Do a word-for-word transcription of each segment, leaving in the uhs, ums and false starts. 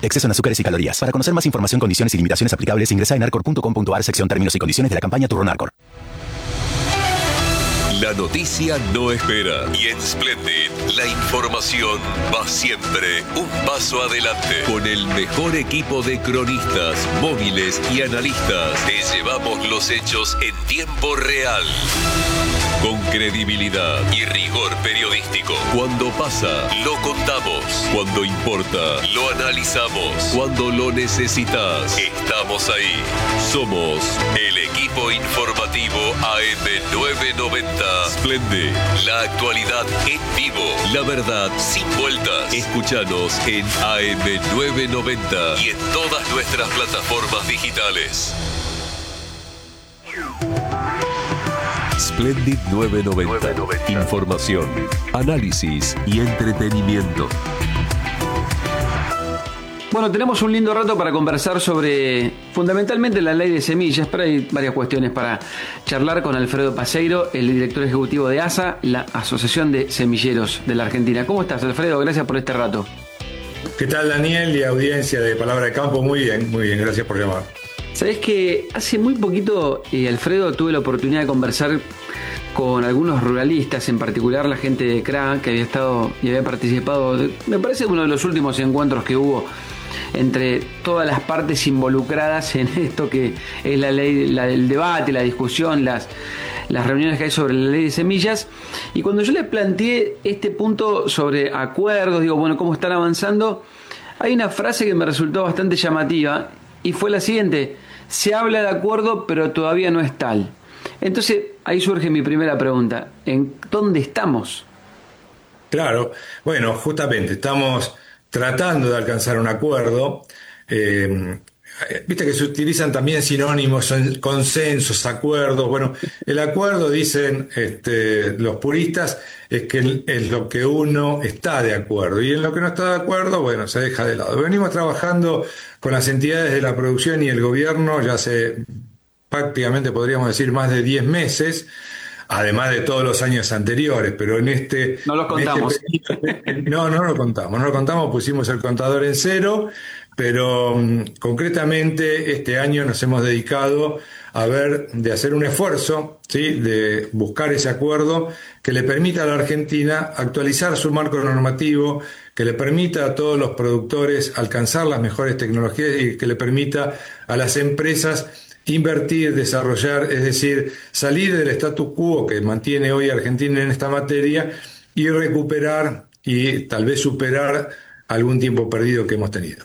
Exceso en azúcares y calorías. Para conocer más información, condiciones y limitaciones aplicables, ingresa en arcor punto com punto a r sección términos y condiciones de la campaña Turrón Arcor. La noticia no espera y en Splendid la información va siempre un paso adelante. Con el mejor equipo de cronistas, móviles y analistas, te llevamos los hechos en tiempo real. Con credibilidad y rigor periodístico. Cuando pasa, lo contamos. Cuando importa, lo analizamos. Cuando lo necesitas, estamos ahí. Somos el equipo informativo A M novecientos noventa. Splendid, la actualidad en vivo. La verdad sin vueltas. Escúchanos en A M novecientos noventa y en todas nuestras plataformas digitales. Splendid novecientos noventa. Información, análisis y entretenimiento. Bueno, tenemos un lindo rato para conversar sobre fundamentalmente la ley de semillas, pero hay varias cuestiones para charlar con Alfredo Paseiro, el director ejecutivo de A S A, la Asociación de Semilleros de la Argentina. ¿Cómo estás, Alfredo? Gracias por este rato. ¿Qué tal, Daniel y audiencia de Palabra de Campo? Muy bien, muy bien, gracias por llamar. Sabés que hace muy poquito, eh, Alfredo, tuve la oportunidad de conversar con algunos ruralistas, en particular la gente de C R A, que había estado y había participado, de, me parece uno de los últimos encuentros que hubo entre todas las partes involucradas en esto que es la ley, la, el debate, la discusión, las, las reuniones que hay sobre la ley de semillas. Y cuando yo les planteé este punto sobre acuerdos, digo, bueno, cómo están avanzando, hay una frase que me resultó bastante llamativa y fue la siguiente: se habla de acuerdo, pero todavía no es tal. Entonces, ahí surge mi primera pregunta: ¿en dónde estamos? Claro, bueno, justamente estamos tratando de alcanzar un acuerdo. Eh, viste que se utilizan también sinónimos, son consensos, acuerdos. Bueno, el acuerdo, dicen este, los puristas, es que es lo que uno está de acuerdo, y en lo que no está de acuerdo, bueno, se deja de lado. Venimos trabajando con las entidades de la producción y el gobierno ya hace prácticamente, podríamos decir, más de diez meses, además de todos los años anteriores, pero en este... No los contamos. Este, no, no lo contamos, no lo contamos, pusimos el contador en cero, pero um, concretamente este año nos hemos dedicado a ver, de hacer un esfuerzo, ¿sí?, de buscar ese acuerdo que le permita a la Argentina actualizar su marco normativo, que le permita a todos los productores alcanzar las mejores tecnologías y que le permita a las empresas invertir, desarrollar, es decir, salir del status quo que mantiene hoy Argentina en esta materia y recuperar y tal vez superar algún tiempo perdido que hemos tenido.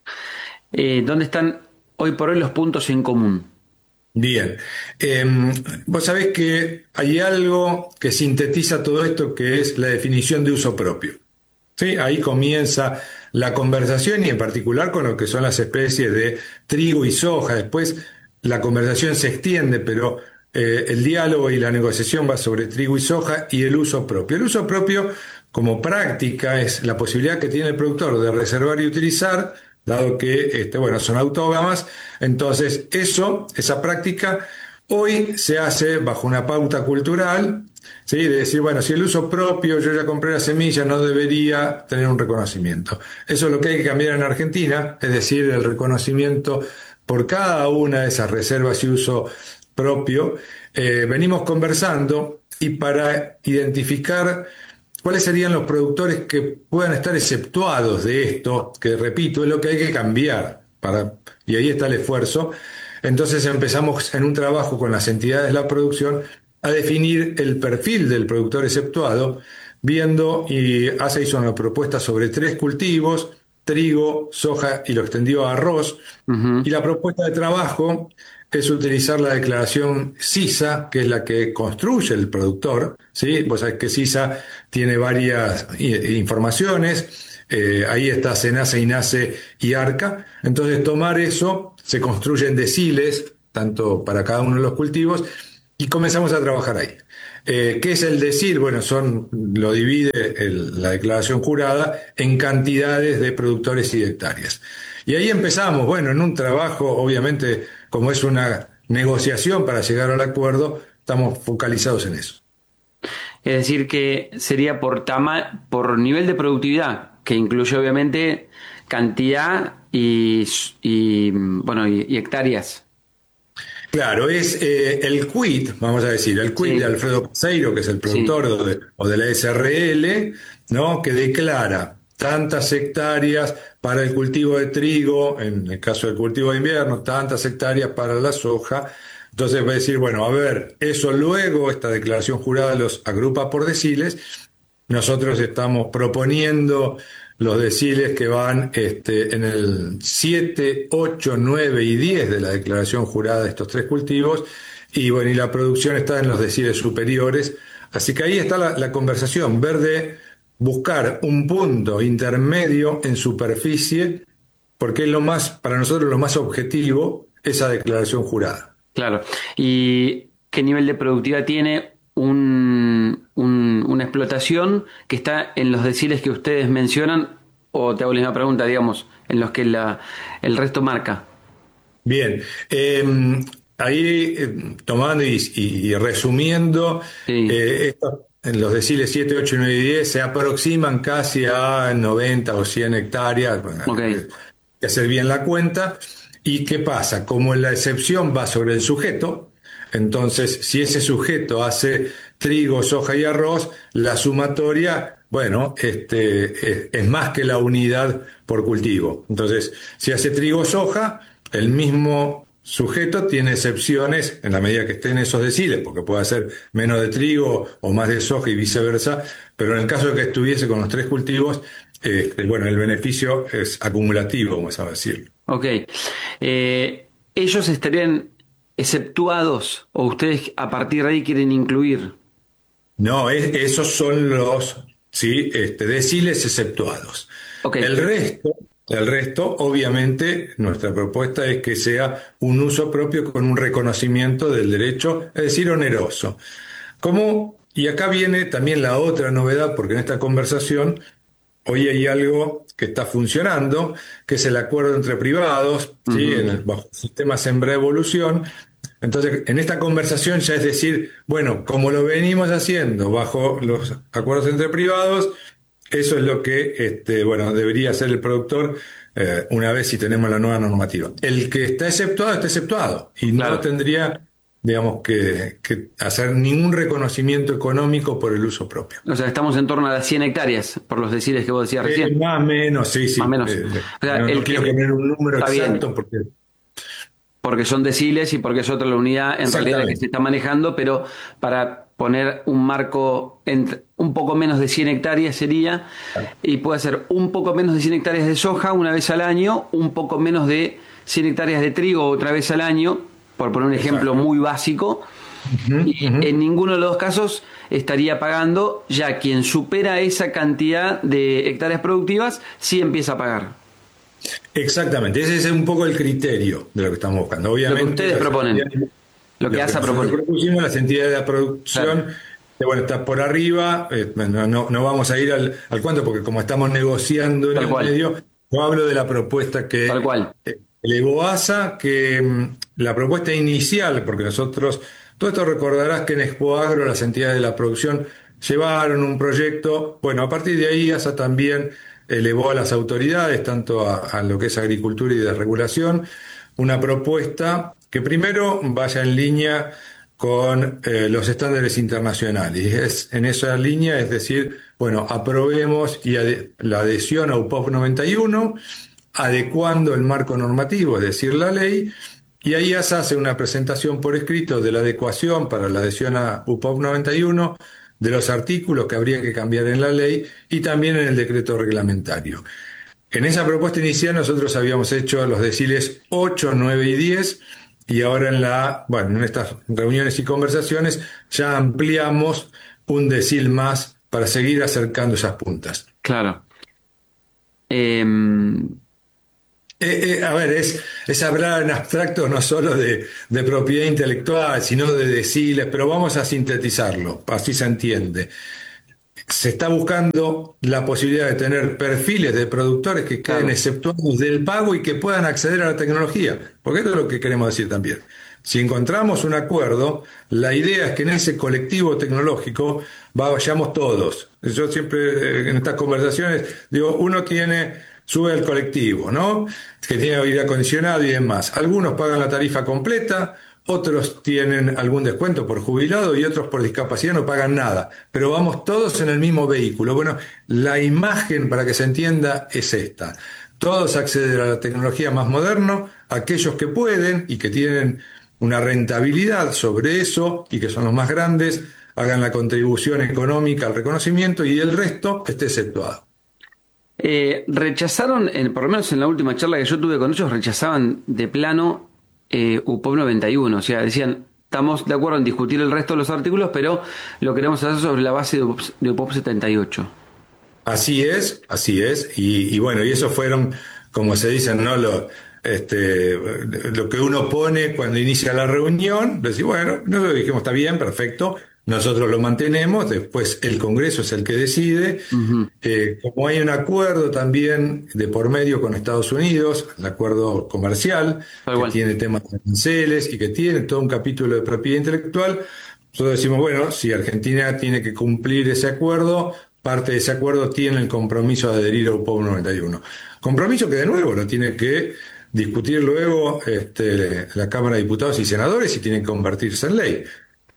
Eh, ¿Dónde están hoy por hoy los puntos en común? Bien, eh, vos sabés que hay algo que sintetiza todo esto, que es la definición de uso propio. ¿Sí? Ahí comienza la conversación, y en particular con lo que son las especies de trigo y soja. Después la conversación se extiende, pero eh, el diálogo y la negociación va sobre trigo y soja y el uso propio. El uso propio como práctica es la posibilidad que tiene el productor de reservar y utilizar, dado que este, bueno, son autógamas. Entonces eso, esa práctica hoy se hace bajo una pauta cultural, ¿sí?, de decir, bueno, si el uso propio, yo ya compré la semilla, no debería tener un reconocimiento. Eso es lo que hay que cambiar en Argentina, es decir, el reconocimiento por cada una de esas reservas y uso propio. Eh, venimos conversando, y para identificar cuáles serían los productores que puedan estar exceptuados de esto, que repito, es lo que hay que cambiar, para, y ahí está el esfuerzo. Entonces empezamos en un trabajo con las entidades de la producción a definir el perfil del productor exceptuado, viendo, y hace hizo una propuesta sobre tres cultivos: trigo, soja y lo extendió a arroz. Uh-huh. Y la propuesta de trabajo es utilizar la declaración SISA, que es la que construye el productor, ¿sí? Vos sabés que SISA tiene varias informaciones, eh, ahí está SENACE, INASE y ARCA. Entonces tomar eso, se construyen deciles, tanto para cada uno de los cultivos, y comenzamos a trabajar ahí. Eh, ¿Qué es el decil? Bueno, son, lo divide el, la declaración jurada en cantidades de productores y de hectáreas. Y ahí empezamos, bueno, en un trabajo, obviamente, como es una negociación para llegar al acuerdo, estamos focalizados en eso. Es decir, que sería por tama, por nivel de productividad, que incluye obviamente cantidad y, y bueno y, y hectáreas. Claro, es eh, el quit, vamos a decir, el quit Sí. de Alfredo Peseiro, que es el productor Sí. o, de, o de la S R L, ¿no? Que declara tantas hectáreas para el cultivo de trigo, en el caso del cultivo de invierno, tantas hectáreas para la soja. Entonces va a decir, bueno, a ver, eso luego, esta declaración jurada los agrupa por deciles. Nosotros estamos proponiendo los deciles que van este, en el siete, ocho, nueve y diez de la declaración jurada de estos tres cultivos, y bueno, y la producción está en los deciles superiores. Así que ahí está la, la conversación, ver de buscar un punto intermedio en superficie, porque es lo más, para nosotros lo más objetivo, esa declaración jurada. Claro. ¿Y qué nivel de productividad tiene un, un- una explotación que está en los deciles que ustedes mencionan? O te hago la misma pregunta, digamos, en los que la, el resto marca. Bien, eh, ahí eh, tomando y, y- y resumiendo, Sí. eh, estos- en los deciles siete, ocho, nueve y diez se aproximan casi a noventa o cien hectáreas, bueno, Ok. hay que hacer bien la cuenta. ¿Y qué pasa? Como la excepción va sobre el sujeto, entonces si ese sujeto hace trigo, soja y arroz, la sumatoria, bueno, este, es, es más que la unidad por cultivo. Entonces, si hace trigo o soja, el mismo sujeto tiene excepciones en la medida que esté en esos deciles, porque puede hacer menos de trigo o más de soja y viceversa, pero en el caso de que estuviese con los tres cultivos, este, bueno, el beneficio es acumulativo, vamos a decirlo. Ok. Eh, ¿ellos estarían exceptuados o ustedes a partir de ahí quieren incluir? No, es- esos son los, sí, este, deciles exceptuados. Ok. El resto, el resto, obviamente, nuestra propuesta es que sea un uso propio con un reconocimiento del derecho, es decir, oneroso. Como, y acá viene también la otra novedad, porque en esta conversación hoy hay algo que está funcionando, que es el acuerdo entre privados, ¿sí? Ujú. En el, bajo el sistema Sembra Evolución. Entonces, en esta conversación ya es decir, bueno, como lo venimos haciendo bajo los acuerdos entre privados, eso es lo que, este, bueno, debería hacer el productor eh, una vez si tenemos la nueva normativa. El que está exceptuado está exceptuado y Claro. no tendría, digamos, que, que hacer ningún reconocimiento económico por el uso propio. O sea, estamos en torno a las cien hectáreas, por los deciles que vos decías Eh, recién. más o menos, sí, sí. Más o menos. Eh, O sea, no, no el quiero que- poner un número está bien. exacto porque... Porque son deciles y porque es otra la unidad en realidad la que Exactamente. se está manejando, pero para poner un marco entre un poco menos de cien hectáreas sería, y puede ser un poco menos de cien hectáreas de soja una vez al año, un poco menos de cien hectáreas de trigo otra vez al año, por poner un ejemplo Exacto. muy básico, y en ninguno de los dos casos estaría pagando, ya quien supera esa cantidad de hectáreas productivas sí empieza a pagar. Exactamente, ese es un poco el criterio de lo que estamos buscando. Obviamente, Lo que ustedes las proponen. entidades- Lo que ASA nosotros propone. propusimos, las entidades de la producción, Claro. que bueno, está por arriba, eh, no, no, no vamos a ir al, al cuento porque como estamos negociando en Tal el cual. medio, no hablo de la propuesta que Tal cual. eh, elevó ASA, que mm, la propuesta inicial, porque nosotros, todo esto recordarás que en Expo Agro las entidades de la producción llevaron un proyecto, bueno, a partir de ahí ASA también elevó a las autoridades, tanto a, a lo que es agricultura y de regulación, una propuesta que primero vaya en línea con eh, los estándares internacionales. Y es en esa línea, es decir, bueno, aprobemos y ade- la adhesión a U P O P noventa y uno, adecuando el marco normativo, es decir, la ley, y ahí ASA hace una presentación por escrito de la adecuación para la adhesión a U P O P noventa y uno, de los artículos que habría que cambiar en la ley y también en el decreto reglamentario. En esa propuesta inicial nosotros habíamos hecho los deciles ocho, nueve y diez, y ahora en la, bueno, en estas reuniones y conversaciones ya ampliamos un decil más para seguir acercando esas puntas. Claro. Em, Eh, eh, a ver, es, es hablar en abstracto no solo de, de propiedad intelectual, sino de deciles, pero vamos a sintetizarlo, así se entiende. Se está buscando la posibilidad de tener perfiles de productores que queden Claro. exceptuados del pago y que puedan acceder a la tecnología, porque esto es lo que queremos decir también. Si encontramos un acuerdo, la idea es que en ese colectivo tecnológico vayamos todos. Yo siempre en estas conversaciones digo, uno tiene, sube al colectivo, ¿no? Que tiene aire acondicionado y demás. Algunos pagan la tarifa completa, otros tienen algún descuento por jubilado y otros por discapacidad no pagan nada. Pero vamos todos en el mismo vehículo. Bueno, la imagen, para que se entienda, es esta. Todos acceden a la tecnología más moderna, aquellos que pueden y que tienen una rentabilidad sobre eso y que son los más grandes, hagan la contribución económica al reconocimiento y el resto esté exceptuado. Eh, rechazaron, en, por lo menos en la última charla que yo tuve con ellos, rechazaban de plano eh, U P O P noventa y uno, o sea, decían, estamos de acuerdo en discutir el resto de los artículos, pero lo queremos hacer sobre la base de U P O P setenta y ocho. Así es, así es, y, y bueno, y eso fueron, como se dicen, ¿no? Lo, este, lo que uno pone cuando inicia la reunión, decir, bueno, nosotros dijimos, está bien, perfecto, nosotros lo mantenemos, después el Congreso es el que decide. Uh-huh. Eh, como hay un acuerdo también de por medio con Estados Unidos, el acuerdo comercial, que bueno, tiene temas de aranceles y que tiene todo un capítulo de propiedad intelectual, nosotros decimos, bueno, si Argentina tiene que cumplir ese acuerdo, parte de ese acuerdo tiene el compromiso de adherir a U P O P noventa y uno. Compromiso que de nuevo lo tiene que discutir luego este, la Cámara de Diputados y Senadores y tiene que convertirse en ley.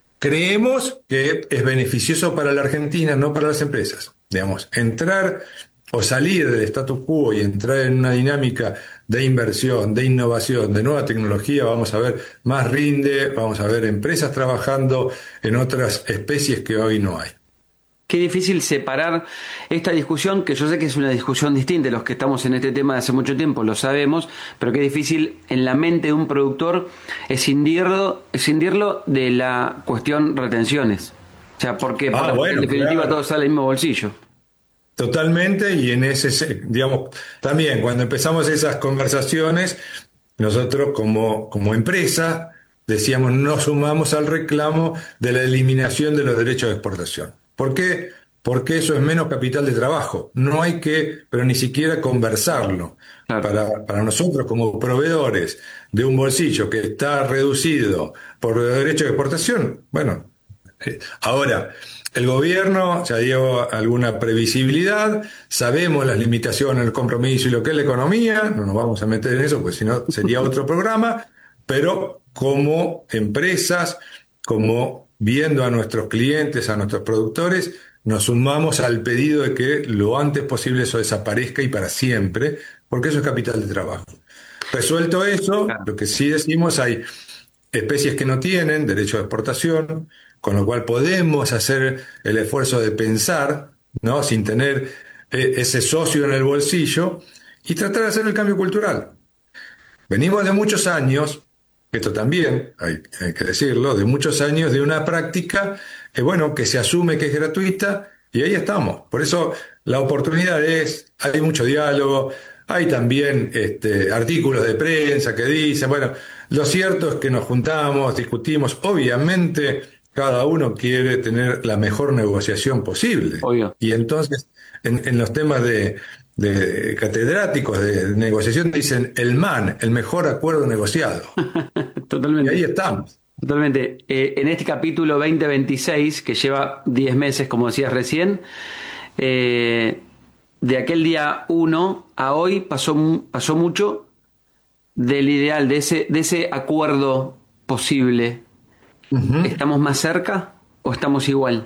Creemos que es beneficioso para la Argentina, no para las empresas. Digamos, entrar o salir del status quo y entrar en una dinámica de inversión, de innovación, de nueva tecnología, vamos a ver más rinde, vamos a ver empresas trabajando en otras especies que hoy no hay. Qué difícil separar esta discusión, que yo sé que es una discusión distinta, los que estamos en este tema de hace mucho tiempo lo sabemos, pero qué difícil en la mente de un productor escindirlo, escindirlo de la cuestión retenciones. O sea, porque ah, para, bueno, en definitiva claro. todo sale del mismo bolsillo. Totalmente, y en ese, digamos, también cuando empezamos esas conversaciones, nosotros como, como empresa decíamos, no sumamos al reclamo de la eliminación de los derechos de exportación. ¿Por qué? Porque eso es menos capital de trabajo. No hay que, pero ni siquiera conversarlo. Claro. Para, para nosotros como proveedores de un bolsillo que está reducido por los derechos de exportación, bueno, eh, ahora, el gobierno ya dio alguna previsibilidad, sabemos las limitaciones, el compromiso y lo que es la economía, no nos vamos a meter en eso, pues si no sería otro programa, pero como empresas, como viendo a nuestros clientes, a nuestros productores, nos sumamos al pedido de que lo antes posible eso desaparezca y para siempre, porque eso es capital de trabajo. Resuelto eso, lo que sí decimos, hay especies que no tienen derecho de exportación, con lo cual podemos hacer el esfuerzo de pensar, ¿no? Sin tener eh, ese socio en el bolsillo y tratar de hacer el cambio cultural. Venimos de muchos años, esto también hay, hay que decirlo, de muchos años de una práctica eh, bueno, que se asume que es gratuita y ahí estamos. Por eso la oportunidad es, hay mucho diálogo, hay también este, artículos de prensa que dicen, bueno, lo cierto es que nos juntamos, discutimos, obviamente cada uno quiere tener la mejor negociación posible. Obvio. Y entonces, en, en los temas de, de catedráticos de negociación dicen el M A N, el mejor acuerdo negociado. Totalmente. Y ahí estamos. Totalmente. Eh, en este capítulo veinte veintiséis, que lleva diez meses, como decías recién, eh, de aquel día uno a hoy pasó, pasó mucho del ideal, de ese, de ese acuerdo posible. Uh-huh. ¿Estamos más cerca o estamos igual?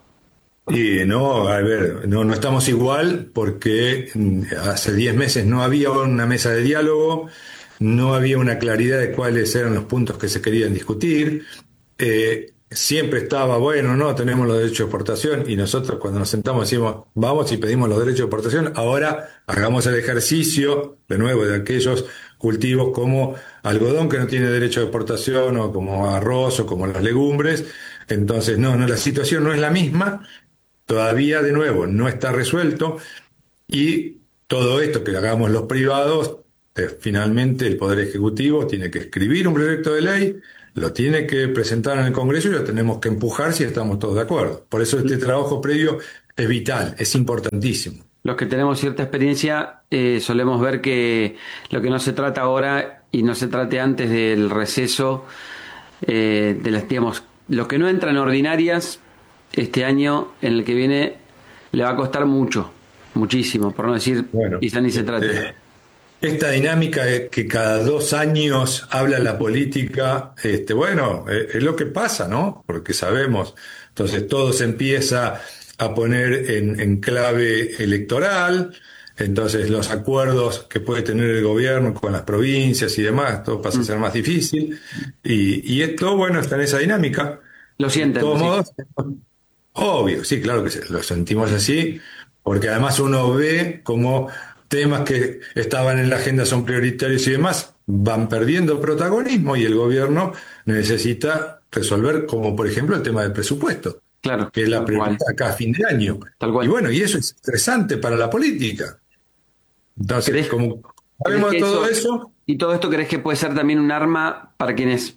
Y no, a ver, no, no estamos igual porque hace diez meses no había una mesa de diálogo, no había una claridad de cuáles eran los puntos que se querían discutir. Eh, siempre estaba, bueno, no, tenemos los derechos de exportación y nosotros cuando nos sentamos decimos, vamos y pedimos los derechos de exportación, ahora hagamos el ejercicio, de nuevo, de aquellos cultivos como algodón que no tiene derecho de exportación o como arroz o como las legumbres. Entonces, no, no, la situación no es la misma, todavía de nuevo no está resuelto y todo esto que hagamos los privados, eh, finalmente el Poder Ejecutivo tiene que escribir un proyecto de ley, lo tiene que presentar en el Congreso y lo tenemos que empujar si estamos todos de acuerdo. Por eso este trabajo previo es vital, es importantísimo. Los que tenemos cierta experiencia eh, solemos ver que lo que no se trata ahora y no se trate antes del receso eh, de las, digamos, los que no entran ordinarias, este año, en el que viene, le va a costar mucho, muchísimo, por no decir, Bueno, quizá ni se trate. eh, esta dinámica de que cada dos años habla la política, este, bueno, eh, es lo que pasa, ¿no? Porque sabemos, entonces todo se empieza a poner en, en clave electoral, entonces los acuerdos que puede tener el gobierno con las provincias y demás, todo pasa a ser más difícil, y, y esto, bueno, está en esa dinámica. Lo De sienten, todos sí. modos, obvio, sí, claro que se- lo sentimos así, porque además uno ve como temas que estaban en la agenda son prioritarios y demás, van perdiendo protagonismo y el gobierno necesita resolver, como por ejemplo el tema del presupuesto, Claro, que es la tal prioridad cual. acá a fin de año. Tal cual. Y bueno, y eso es estresante para la política. Entonces, ¿Crees, como crees sabemos de que todo eso, eso, y todo esto crees que puede ser también un arma para quienes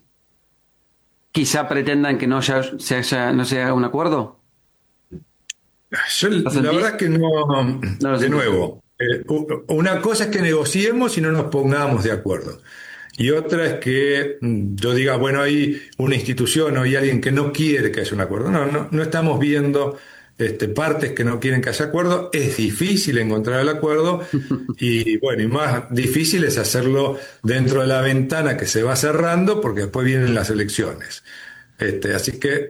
quizá pretendan que no ya se haya, no se haga un acuerdo? yo ¿Lo la sentís? verdad que no, No lo de sentís. nuevo, eh, u- una cosa es que negociemos y no nos pongamos de acuerdo. Y otra es que mm, yo diga, bueno, hay una institución o hay alguien que no quiere que haya un acuerdo. No, no, no estamos viendo este, partes que no quieren que haya acuerdo. Es difícil encontrar el acuerdo y bueno, y más difícil es hacerlo dentro de la ventana que se va cerrando porque después vienen las elecciones. Este, así que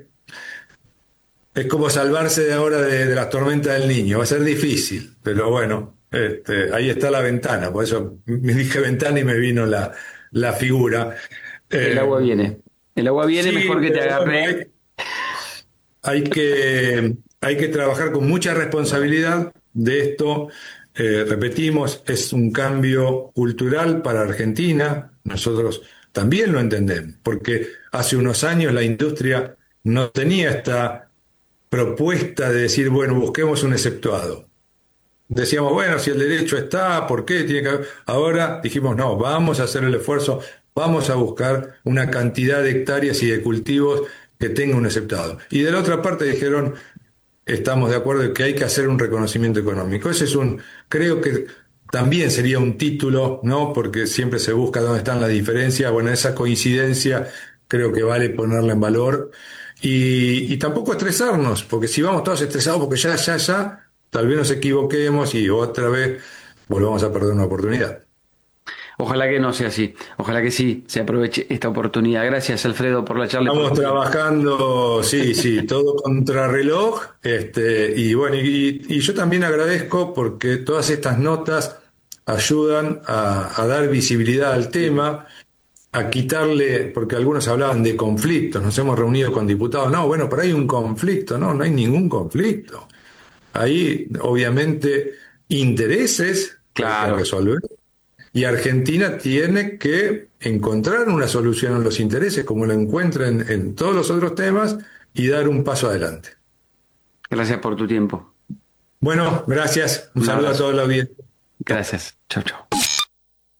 es como salvarse de ahora de, de las tormentas del Niño. Va a ser difícil, pero bueno, este, ahí está la ventana. Por eso me dije ventana y me vino la, la figura. El Eh, agua viene. El agua viene, sí, mejor que te pero bueno, agarre. hay, hay que, hay que trabajar con mucha responsabilidad de esto. Eh, repetimos, es un cambio cultural para Argentina. Nosotros también lo entendemos, porque hace unos años la industria no tenía esta propuesta de decir, bueno, busquemos un exceptuado. Decíamos, bueno, si el derecho está, ¿por qué tiene que haber? Ahora dijimos, no, vamos a hacer el esfuerzo, vamos a buscar una cantidad de hectáreas y de cultivos que tenga un exceptuado. Y de la otra parte dijeron, estamos de acuerdo en que hay que hacer un reconocimiento económico. Ese es un, creo que también sería un título, ¿no? Porque siempre se busca dónde están las diferencias. Bueno, esa coincidencia creo que vale ponerla en valor. Y, y tampoco estresarnos, porque si vamos todos estresados porque ya, ya, ya, tal vez nos equivoquemos y otra vez volvamos a perder una oportunidad. Ojalá que no sea así. Ojalá que sí se aproveche esta oportunidad. Gracias, Alfredo, por la charla. Estamos Por- trabajando, sí, sí, todo contrarreloj, este, y bueno, y, y yo también agradezco porque todas estas notas ayudan a, a dar visibilidad al tema, a quitarle, porque algunos hablaban de conflictos, nos hemos reunido con diputados, no, bueno, pero hay un conflicto, no, no hay ningún conflicto. Hay, obviamente, intereses que hay que Claro. resolver. Y Argentina tiene que encontrar una solución a los intereses, como lo encuentra en, en todos los otros temas, y dar un paso adelante. Gracias por tu tiempo. Bueno, gracias. Un Un saludo a abrazo. toda la audiencia. Gracias. Chau, chau.